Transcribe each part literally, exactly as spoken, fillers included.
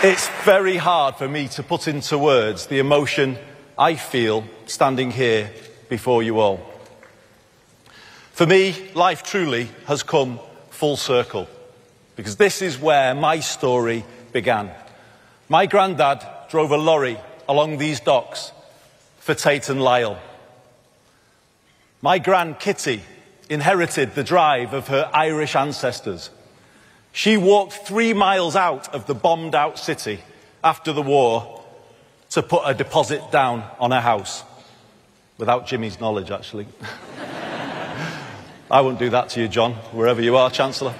It's very hard for me to put into words the emotion I feel standing here before you all. For me, life truly has come full circle, because this is where my story began. My granddad drove a lorry along these docks for Tate and Lyle. My Gran Kitty inherited the drive of her Irish ancestors. She walked three miles out of the bombed-out city after the war to put a deposit down on her house. Without Jimmy's knowledge, actually. I won't do that to you, John, wherever you are, Chancellor.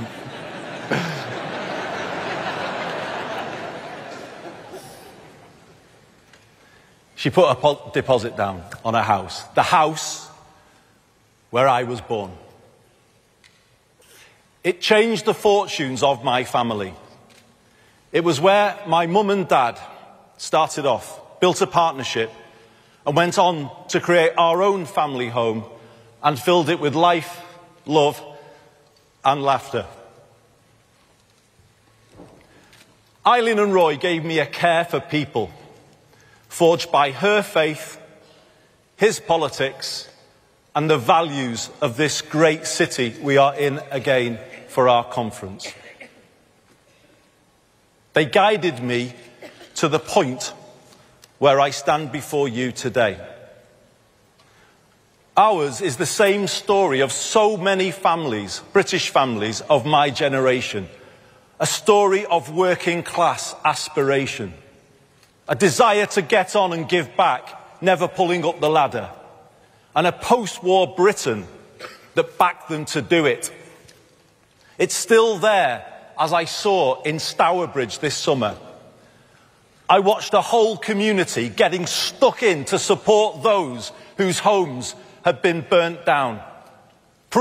She put a deposit down on her house. The house where I was born. It changed the fortunes of my family. It was where my mum and dad started off, built a partnership, and went on to create our own family home and filled it with life, love, and laughter. Eileen and Roy gave me a care for people, forged by her faith, his politics, and the values of this great city we are in again for our conference. They guided me to the point where I stand before you today. Ours is the same story of so many families, British families of my generation. A story of working class aspiration. A desire to get on and give back, never pulling up the ladder. And a post-war Britain that backed them to do it. It's still there, as I saw in Stourbridge this summer. I watched a whole community getting stuck in to support those whose homes had been burnt down.